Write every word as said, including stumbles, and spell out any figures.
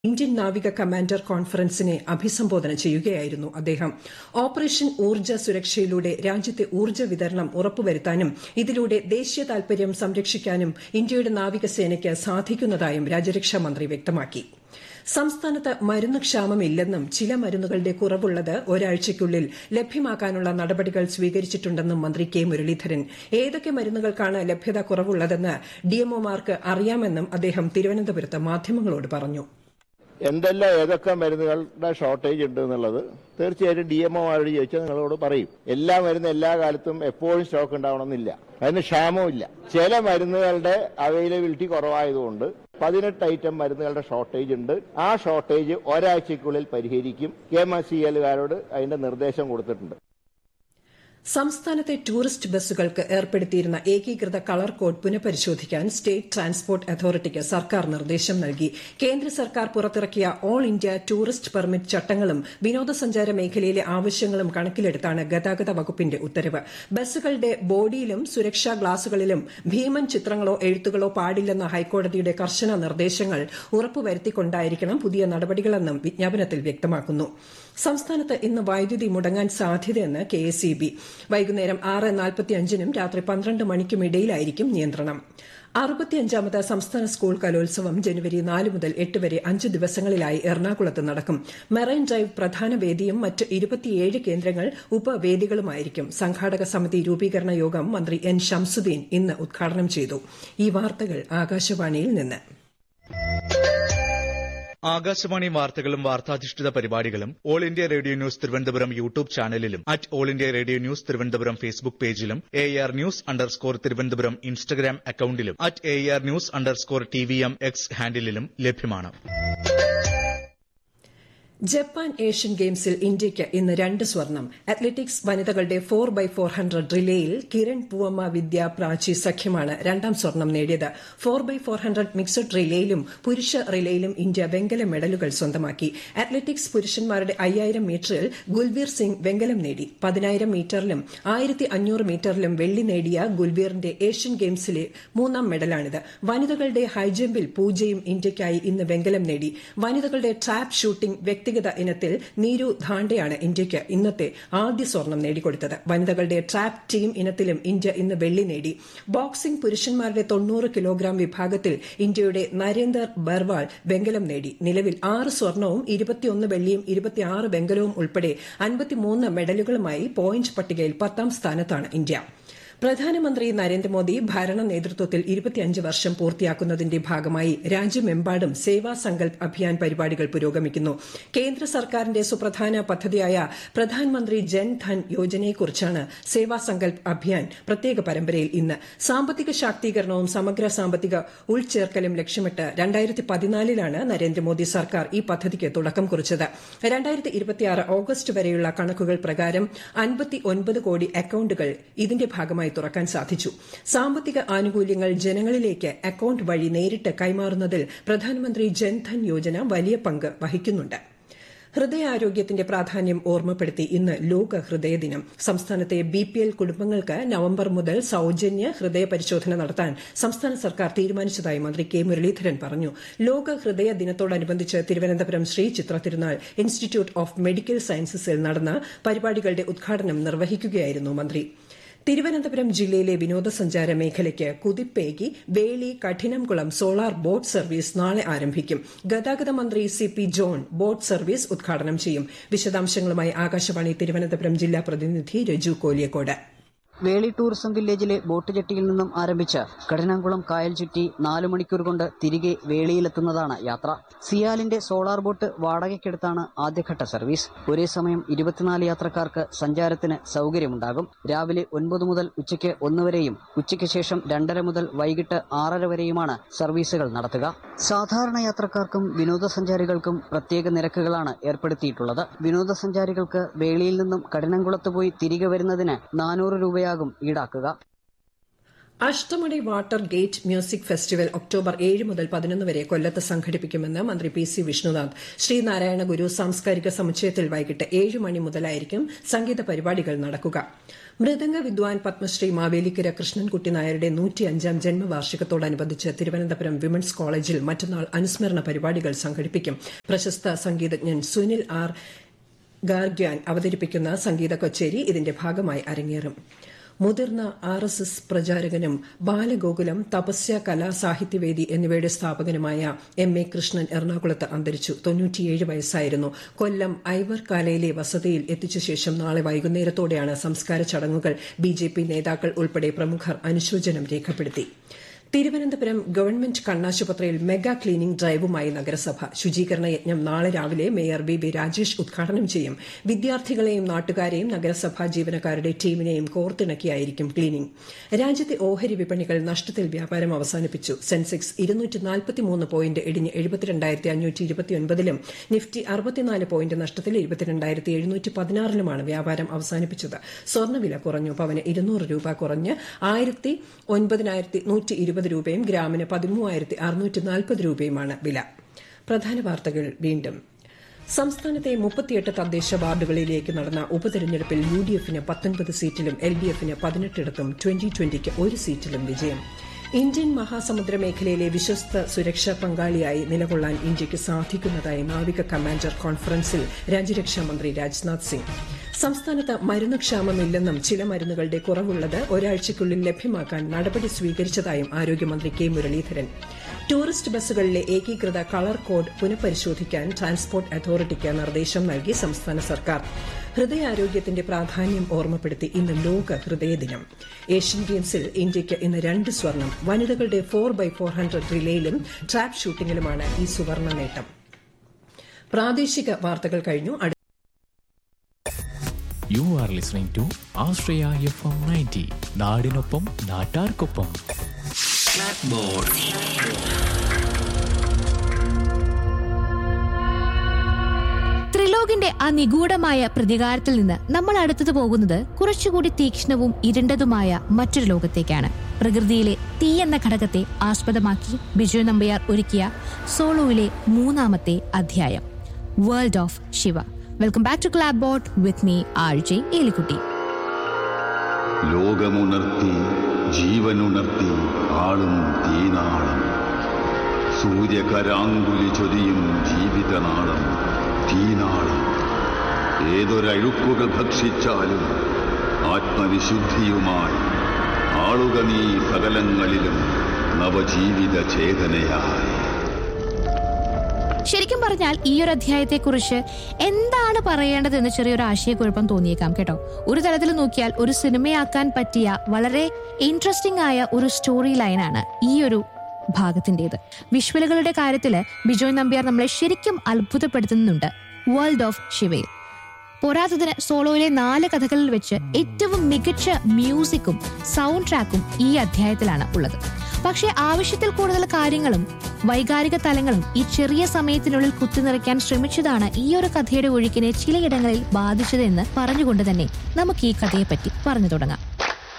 Indian നാവിക commander കോൺഫറൻസിനെ അഭിസംബോധന ചെയ്യുകയായിരുന്നു അദ്ദേഹം. ഓപ്പറേഷൻ ഊർജ്ജ സുരക്ഷയിലൂടെ രാജ്യത്തെ ഊർജ്ജ വിതരണം ഉറപ്പുവരുത്താനും ഇതിലൂടെ ദേശീയ താൽപര്യം സംരക്ഷിക്കാനും ഇന്ത്യയുടെ നാവികസേനയ്ക്ക് സാധിക്കുന്നതായും രാജ്യരക്ഷാമന്ത്രി വ്യക്തമാക്കി. സംസ്ഥാനത്ത് മരുന്ന് ക്ഷാമമില്ലെന്നും ചില മരുന്നുകളുടെ കുറവുള്ളത് ഒരാഴ്ചയ്ക്കുള്ളിൽ ലഭ്യമാക്കാനുള്ള നടപടികൾ സ്വീകരിച്ചിട്ടുണ്ടെന്നും മന്ത്രി കെ മുരളീധരൻ. ഏതൊക്കെ മരുന്നുകൾക്കാണ് ലഭ്യത കുറവുള്ളതെന്ന് ഡിഎംഒമാർക്ക് അറിയാമെന്നും അദ്ദേഹം തിരുവനന്തപുരത്ത് മാധ്യമങ്ങളോട് പറഞ്ഞു. എന്തെല്ലാം ഏതൊക്കെ മരുന്നുകളുടെ ഷോർട്ടേജ് ഉണ്ട് എന്നുള്ളത് തീർച്ചയായിട്ടും ഡി എം ഒമാരോട് ചോദിച്ചാൽ നിങ്ങളോട് പറയും. എല്ലാ മരുന്നും എല്ലാ കാലത്തും എപ്പോഴും സ്റ്റോക്ക് ഉണ്ടാവണമെന്നില്ല, അതിന് ക്ഷാമമില്ല. ചില മരുന്നുകളുടെ അവൈലബിലിറ്റി കുറവായതുകൊണ്ട് പതിനെട്ട് ഐറ്റം മരുന്നുകളുടെ ഷോർട്ടേജ് ഉണ്ട്. ആ ഷോർട്ടേജ് ഒരാഴ്ചയ്ക്കുള്ളിൽ പരിഹരിക്കും. കെ എം എസ് സി എല്ലുകാരോട് അതിന്റെ നിർദ്ദേശം കൊടുത്തിട്ടുണ്ട്. സംസ്ഥാനത്തെ ടൂറിസ്റ്റ് ബസ്സുകൾക്ക് ഏർപ്പെടുത്തിയിരുന്ന ഏകീകൃത കളർ കോഡ് പുനഃപരിശോധിക്കാൻ സ്റ്റേറ്റ് ട്രാൻസ്പോർട്ട് അതോറിറ്റിക്ക് സർക്കാർ നിർദ്ദേശം നൽകി. കേന്ദ്ര സർക്കാർ പുറത്തിറക്കിയ ഓൾ ഇന്ത്യ ടൂറിസ്റ്റ് പെർമിറ്റ് ചട്ടങ്ങളും വിനോദസഞ്ചാര മേഖലയിലെ ആവശ്യങ്ങളും കണക്കിലെടുത്താണ് ഗതാഗത വകുപ്പിന്റെ ഉത്തരവ്. ബസ്സുകളുടെ ബോഡിയിലും സുരക്ഷാ ഗ്ലാസുകളിലും ഭീമൻ ചിത്രങ്ങളോ എഴുത്തുകളോ പാടില്ലെന്ന ഹൈക്കോടതിയുടെ കർശന നിർദ്ദേശങ്ങൾ ഉറപ്പുവരുത്തിക്കൊണ്ടായിരിക്കണം പുതിയ നടപടികളെന്നും വിജ്ഞാപനത്തിൽ വ്യക്തമാക്കുന്നു. സംസ്ഥാനത്ത് ഇന്ന് വൈദ്യുതി മുടങ്ങാൻ സാധ്യതയെന്ന് കെ എസ് ഇ ബി. വൈകുന്നേരം ആറ് നാൽപ്പത്തിയഞ്ചിനും രാത്രി പന്ത്രണ്ട് മണിക്കുമിടയിലായിരിക്കും നിയന്ത്രണം. അറുപത്തിയഞ്ചാമത് സംസ്ഥാന സ്കൂൾ കലോത്സവം ജനുവരി നാല് മുതൽ എട്ട് വരെ അഞ്ച് ദിവസങ്ങളിലായി എറണാകുളത്ത് നടക്കും. മെറൈൻ ഡ്രൈവ് പ്രധാന വേദിയും മറ്റ് ഇരുപത്തിയേഴ് കേന്ദ്രങ്ങൾ ഉപവേദികളുമായിരിക്കും. സംഘാടക സമിതി രൂപീകരണ യോഗം മന്ത്രി എൻ ഷംസുദ്ദീൻ ഇന്ന് ഉദ്ഘാടനം ചെയ്തു. ഈ വാർത്തകൾ ആകാശവാണിയിൽ നിന്ന്. ആകാശവാണി വാർത്തകളും വാർത്താധിഷ്ഠിത പരിപാടികളും all India radio news Thiruvananthapuram YouTube ചാനലിലും at all India radio news Thiruvananthapuram Facebook പേജിലും A R news underscore Thiruvananthapuram Instagram അക്കൌണ്ടിലും at A R news underscore T V M X ഹാൻഡിലും ലഭ്യമാണ്. ജപ്പാൻ ഏഷ്യൻ ഗെയിംസിൽ ഇന്ത്യയ്ക്ക് ഇന്ന് രണ്ട് സ്വർണം. അത്ലറ്റിക്സ് വനിതകളുടെ four by four hundred റിലേയിൽ Kiran Poovamma വിദ്യ പ്രാചി സഖ്യമാണ് രണ്ടാം സ്വർണം നേടിയത്. Four by four hundred mixed റിലേയിലും പുരുഷ റിലേയിലും ഇന്ത്യ വെങ്കല മെഡലുകൾ സ്വന്തമാക്കി. അത്ലറ്റിക്സ് പുരുഷന്മാരുടെ അയ്യായിരം മീറ്ററിൽ ഗുൽവീർ സിംഗ് വെങ്കലം നേടി. പതിനായിരം മീറ്ററിലും ആയിരത്തി അഞ്ഞൂറ് മീറ്ററിലും വെള്ളി നേടിയ ഗുൽവീറിന്റെ ഏഷ്യൻ ഗെയിംസിലെ മൂന്നാം മെഡലാണിത്. വനിതകളുടെ ഹൈജമ്പിൽ പൂജയും ഇന്ത്യയ്ക്കായി ഇന്ന് വെങ്കലം നേടി. വനിതകളുടെ ട്രാപ്പ് ഷൂട്ടിംഗ് വ്യക്തി വ്യക്തിഗത ഇനത്തിൽ നീരു ധാണ്ഡയാണ് ഇന്ത്യയ്ക്ക് ഇന്നത്തെ ആദ്യ സ്വർണം നേടിക്കൊടുത്തത്. വനിതകളുടെ ട്രാപ്പ് ടീം ഇനത്തിലും ഇന്ത്യ ഇന്ന് വെള്ളി നേടി. ബോക്സിംഗ് പുരുഷന്മാരുടെ തൊണ്ണൂറ് കിലോഗ്രാം വിഭാഗത്തിൽ ഇന്ത്യയുടെ നരേന്ദർ ബർവാൾ വെങ്കലം നേടി. നിലവിൽ ആറ് സ്വർണവും ഇരുപത്തിയൊന്ന് വെള്ളിയും ഇരുപത്തിയാറ് വെങ്കലവും ഉൾപ്പെടെ അൻപത്തിമൂന്ന് മെഡലുകളുമായി പോയിന്റ് പട്ടികയിൽ പത്താം സ്ഥാനത്താണ് ഇന്ത്യ. പ്രധാനമന്ത്രി നരേന്ദ്രമോദി ഭരണ നേതൃത്വത്തിൽ ഇരുപത്തിയഞ്ച് വർഷം പൂർത്തിയാക്കുന്നതിന്റെ ഭാഗമായി രാജ്യമെമ്പാടും സേവാ സങ്കൽപ് അഭിയാൻ പരിപാടികൾ പുരോഗമിക്കുന്നു. കേന്ദ്ര സർക്കാരിന്റെ സുപ്രധാന പദ്ധതിയായ പ്രധാൻമന്ത്രി ജൻ ധൻ യോജനയെക്കുറിച്ചാണ് സേവാ സങ്കൽപ് അഭിയാൻ പ്രത്യേക പരമ്പരയിൽ ഇന്ന്. സാമ്പത്തിക ശാക്തീകരണവും സമഗ്ര സാമ്പത്തിക ഉൾച്ചേർക്കലും ലക്ഷ്യമിട്ട് രണ്ടായിരത്തി പതിനാലിലാണ് നരേന്ദ്രമോദി സർക്കാർ ഈ പദ്ധതിക്ക് തുടക്കം കുറിച്ചത്. രണ്ടായിരത്തി ഇരുപത്തിയാറ് ഓഗസ്റ്റ് വരെയുള്ള കണക്കുകൾ പ്രകാരം അൻപത്തി ഒൻപത് കോടി അക്കൌണ്ടുകൾ ഇതിന്റെ ഭാഗമായി തുറക്കാൻ സാധിച്ചു. സാമ്പത്തിക ആനുകൂല്യങ്ങൾ ജനങ്ങളിലേക്ക് അക്കൌണ്ട് വഴി നേരിട്ട് കൈമാറുന്നതിൽ പ്രധാനമന്ത്രി ജൻധൻ യോജന വലിയ പങ്ക് വഹിക്കുന്നുണ്ട്. ഹൃദയാരോഗ്യത്തിന്റെ പ്രാധാന്യം ഓർമ്മപ്പെടുത്തി ഇന്ന് ലോക ഹൃദയ ദിനം. സംസ്ഥാനത്തെ ബി പി എൽ കുടുംബങ്ങൾക്ക് നവംബർ മുതൽ സൌജന്യ ഹൃദയ പരിശോധന നടത്താൻ സംസ്ഥാന സർക്കാർ തീരുമാനിച്ചതായി മന്ത്രി കെ മുരളീധരൻ പറഞ്ഞു. ലോക ഹൃദയ ദിനത്തോടനുബന്ധിച്ച് തിരുവനന്തപുരം ശ്രീ ചിത്ര തിരുനാൾ ഇൻസ്റ്റിറ്റ്യൂട്ട് ഓഫ് മെഡിക്കൽ സയൻസസിൽ നടന്ന പരിപാടികളുടെ ഉദ്ഘാടനം നിർവഹിക്കുകയായിരുന്നു മന്ത്രി. തിരുവനന്തപുരം ജില്ലയിലെ വിനോദസഞ്ചാര മേഖലയ്ക്ക് കുതിപ്പേകി വേളി കഠിനംകുളം സോളാർ ബോട്ട് സർവീസ് നാളെ ആരംഭിക്കും. ഗതാഗത മന്ത്രി C P John boat service ഉദ്ഘാടനം ചെയ്യും. വിശദാംശങ്ങളുമായി ആകാശവാണി തിരുവനന്തപുരം ജില്ലാ പ്രതിനിധി രജു കോലിയക്കോട്. വേളി ടൂറിസം വില്ലേജിലെ ബോട്ട് ജെട്ടിയിൽ നിന്നും ആരംഭിച്ച് കഠിനംകുളം കായൽ ചുറ്റി നാലു മണിക്കൂർ കൊണ്ട് തിരികെ വേളിയിലെത്തുന്നതാണ് യാത്ര. സിയാലിന്റെ സോളാർ ബോട്ട് വാടകയ്ക്കെടുത്താണ് ആദ്യഘട്ട സർവീസ്. ഒരേ സമയം ഇരുപത്തിനാല് യാത്രക്കാർക്ക് സഞ്ചാരത്തിന് സൌകര്യമുണ്ടാകും. രാവിലെ ഒൻപത് മുതൽ ഉച്ചയ്ക്ക് ഒന്ന് വരെയും ഉച്ചയ്ക്ക് ശേഷം രണ്ടര മുതൽ വൈകിട്ട് ആറര വരെയുമാണ് സർവീസുകൾ നടത്തുക. സാധാരണ യാത്രക്കാർക്കും വിനോദസഞ്ചാരികൾക്കും പ്രത്യേക നിരക്കുകളാണ് ഏർപ്പെടുത്തിയിട്ടുള്ളത്. വിനോദസഞ്ചാരികൾക്ക് വേളിയിൽ നിന്നും കഠിനംകുളത്ത് പോയി തിരികെ വരുന്നതിന് നാനൂറ് രൂപയാകും ഈടാക്കുക. Ashtamudi water gate music festival October ഏഴ് മുതൽ പതിനൊന്ന് വരെ കൊല്ലത്ത് സംഘടിപ്പിക്കുമെന്ന് മന്ത്രി പി സി വിഷ്ണുനാഥ്. ശ്രീനാരായണ ഗുരു സാംസ്കാരിക സമുച്ചയത്തിൽ വൈകിട്ട് ഏഴ് മണി മുതലായിരിക്കും സംഗീത പരിപാടികൾ നടക്കുക. മൃദംഗ വിദ്വാൻ പത്മശ്രീ മാവേലിക്കര കൃഷ്ണൻകുട്ടി നായരുടെ നൂറ്റിയഞ്ചാം ജന്മവാർഷികത്തോടനുബന്ധിച്ച് തിരുവനന്തപുരം വിമൻസ് കോളേജിൽ മറ്റന്നാൾ അനുസ്മരണ പരിപാടികൾ സംഘടിപ്പിക്കും. പ്രശസ്ത സംഗീതജ്ഞൻ സുനിൽ ആർ ഗാർഗ്യാൻ അവതരിപ്പിക്കുന്ന സംഗീത കച്ചേരി ഇതിന്റെ ഭാഗമായി അരങ്ങേറും. മുതിർന്ന R S S പ്രചാരകനും Balagokulam Tapasya കലാ സാഹിത്യവേദി എന്നിവയുടെ സ്ഥാപകനുമായ എം എ കൃഷ്ണൻ എറണാകുളത്ത് അന്തരിച്ചു. തൊണ്ണൂറ്റിയേഴ് വയസ്സായിരുന്നു. കൊല്ലം ഐവർകാലയിലെ വസതിയിൽ എത്തിച്ച ശേഷം നാളെ വൈകുന്നേരത്തോടെയാണ് സംസ്കാര ചടങ്ങുകൾ. ബി ജെ പി നേതാക്കൾ ഉൾപ്പെടെ പ്രമുഖർ അനുശോചനം രേഖപ്പെടുത്തി. തിരുവനന്തപുരം ഗവൺമെന്റ് കണ്ണാശുപത്രിയിൽ മെഗാ ക്ലീനിംഗ് ഡ്രൈവുമായി നഗരസഭ. ശുചീകരണ യജ്ഞം നാളെ രാവിലെ മേയർ ബി ബി രാജേഷ് ഉദ്ഘാടനം ചെയ്യും. വിദ്യാർത്ഥികളെയും നാട്ടുകാരെയും നഗരസഭാ ജീവനക്കാരുടെ ടീമിനെയും കോർത്തിണക്കിയായിരിക്കും ക്ലീനിംഗ്. രാജ്യത്തെ ഓഹരി വിപണികൾ നഷ്ടത്തിൽ വ്യാപാരം അവസാനിപ്പിച്ചു. സെൻസെക്സ് ഇരുന്നൂറ്റി നാൽപ്പത്തിമൂന്ന് പോയിന്റ് ഇടിഞ്ഞ് എഴുപത്തിരണ്ടായിരത്തി അഞ്ഞൂറ്റി ഇരുപത്തിയൊൻപതിലും നിഫ്റ്റി അറുപത്തിനാല് പോയിന്റ് നഷ്ടത്തിൽ ഇരുപത്തിരണ്ടായിരത്തി എഴുന്നൂറ്റി പതിനാറിലുമാണ് വ്യാപാരം അവസാനിപ്പിച്ചത്. സ്വർണ്ണവില കുറഞ്ഞു. പവന് ഇരുന്നൂറ് രൂപ കുറഞ്ഞ് ആയിരത്തി ഒൻപതിനായിരത്തി നൂറ്റി ഇരുപത് രൂപയും ഗ്രാമിന് പതിമൂവായിരത്തി അറുന്നൂറ്റി നാൽപ്പത് രൂപയുമാണ് വില. പ്രധാന വാർത്തകൾ വീണ്ടും. സംസ്ഥാനത്തെ മുപ്പത്തിയെട്ട് തദ്ദേശ വാർഡുകളിലേക്ക് നടന്ന ഉപതെരഞ്ഞെടുപ്പിൽ യു ഡി എഫിന് പത്തൊൻപത് സീറ്റിലും എൽ ഡി എഫിന് പതിനെട്ടിടത്തും ട്വന്റി ട്വന്റിക്ക് ഒരു സീറ്റിലും വിജയം. ഇന്ത്യൻ മഹാസമുദ്ര മേഖലയിലെ വിശ്വസ്ത സുരക്ഷാ പങ്കാളിയായി നിലകൊള്ളാൻ ഇന്ത്യയ്ക്ക് സാധിക്കുന്നതായി നാവിക കമാൻഡർ കോൺഫറൻസിൽ രാജ്യരക്ഷാമന്ത്രി രാജ്നാഥ് സിംഗ്. സംസ്ഥാനത്ത് മരുന്ന് ക്ഷാമമില്ലെന്നും ചില മരുന്നുകളുടെ കുറവുള്ളത് ഒരാഴ്ചയ്ക്കുള്ളിൽ ലഭ്യമാക്കാൻ നടപടി സ്വീകരിച്ചതായും ആരോഗ്യമന്ത്രി കെ മുരളീധരൻ. ടൂറിസ്റ്റ് ബസ്സുകളിലെ ഏകീകൃത കളർ കോഡ് പുനഃപരിശോധിക്കാൻ ട്രാൻസ്പോർട്ട് അതോറിറ്റിക്ക് നിർദ്ദേശം നൽകി സംസ്ഥാന സർക്കാർ. ഹൃദയാരോഗ്യത്തിന്റെ പ്രാധാന്യം ഓർമ്മപ്പെടുത്തി ഇന്ന് ലോക ഹൃദയ ദിനം. ഏഷ്യൻ ഗെയിംസിൽ ഇന്ത്യയ്ക്ക് ഇന്ന് രണ്ട് സ്വർണം. വനിതകളുടെ four by four hundred റിലേയിലും trap ഷൂട്ടിംഗിലുമാണ് ഈ സുവർണ നേട്ടം. പ്രാദേശിക വാർത്തകൾ കഴിഞ്ഞു. You are listening to Australia F M ninety. നാടിനൊപ്പം നാട്ടാർക്കൊപ്പം. ത്രിലോകിന്റെ ആ നിഗൂഢമായ പ്രതികാരത്തിൽ നിന്ന് നമ്മൾ അടുത്തത് പോകുന്നത് കുറച്ചുകൂടി തീക്ഷ്ണവും ഇരുണ്ടതുമായ മറ്റൊരു ലോകത്തേക്കാണ്. പ്രകൃതിയിലെ തീ എന്ന ഘടകത്തെ ആസ്പദമാക്കി ബിജു നമ്പ്യാർ ഒരുക്കിയ സോളോയിലെ മൂന്നാമത്തെ അധ്യായം, world of Shiva. Welcome back to ക്ലാബ് board with me R J Elikutty. ലോകമുണർത്തി ജീവനുണർത്തി ആളും തീനാളം, സൂര്യകരാങ്കുലി ചൊരിയും ജീവിതനാളം തീനാളം. ഏതൊരഴുക്കുകൾ ഭക്ഷിച്ചാലും ആത്മവിശുദ്ധിയുമായി ആളുക നീ സകലങ്ങളിലും നവജീവിത ചേതനയായി. ശരിക്കും പറഞ്ഞാൽ ഈ ഒരു അധ്യായത്തെക്കുറിച്ച് എന്താണ് പറയേണ്ടതെന്ന് ചെറിയൊരു ആശയക്കുഴപ്പം തോന്നിയേക്കാം കേട്ടോ. ഒരു തരത്തിൽ നോക്കിയാൽ ഒരു സിനിമയാക്കാൻ പറ്റിയ വളരെ ഇൻട്രസ്റ്റിംഗ് ആയ ഒരു സ്റ്റോറി ലൈനാണ് ഈ ഒരു ഭാഗത്തിന്റേത്. വിഷ്വലുകളുടെ കാര്യത്തില് ബിജോയ് നമ്പ്യാർ നമ്മളെ ശരിക്കും അത്ഭുതപ്പെടുത്തുന്നുണ്ട് വേൾഡ് ഓഫ് ശിവയിൽ. പോരാത്തതിന് സോളോയിലെ നാല് കഥകളിൽ വെച്ച് ഏറ്റവും മികച്ച മ്യൂസിക്കും സൗണ്ട് ട്രാക്കും ഈ അധ്യായത്തിലാണ് ഉള്ളത്. പക്ഷെ ആവശ്യത്തിൽ കൂടുതൽ കാര്യങ്ങളും വൈകാരിക തലങ്ങളും ഈ ചെറിയ സമയത്തിനുള്ളിൽ കുത്തിനിറയ്ക്കാൻ ശ്രമിച്ചതാണ് ഈ ഒരു കഥയുടെ ഒഴുക്കിനെ ചിലയിടങ്ങളിൽ ബാധിച്ചതെന്ന് പറഞ്ഞുകൊണ്ട് തന്നെ നമുക്ക് ഈ കഥയെപ്പറ്റി പറഞ്ഞു തുടങ്ങാം.